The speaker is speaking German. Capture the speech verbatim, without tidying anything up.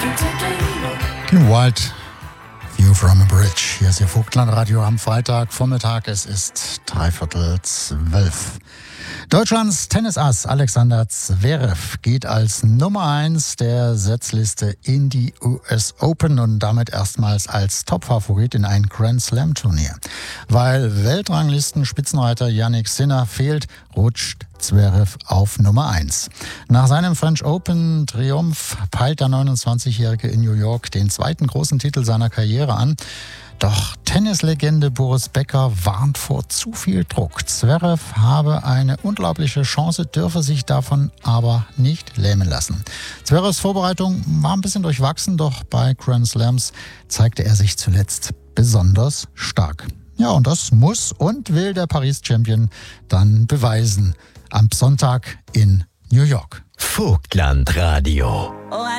Kim Wilde, View from a Bridge. Hier ist Ihr Vogtlandradio am Freitagvormittag. Es ist dreiviertel zwölf. Deutschlands Tennisass Alexander Zverev geht als Nummer eins der Setzliste in die U S Open und damit erstmals als Topfavorit in ein Grand Slam Turnier. Weil Weltranglisten-Spitzenreiter Jannik Sinner fehlt, rutscht Zverev auf Nummer eins. Nach seinem French Open Triumph peilt der neunundzwanzigjährige in New York den zweiten großen Titel seiner Karriere an. Doch Tennislegende Boris Becker warnt vor zu viel Druck. Zverev habe eine unglaubliche Chance, dürfe sich davon aber nicht lähmen lassen. Zverevs Vorbereitung war ein bisschen durchwachsen, doch bei Grand Slams zeigte er sich zuletzt besonders stark. Ja, und das muss und will der Paris-Champion dann beweisen am Sonntag in New York. Vogtlandradio.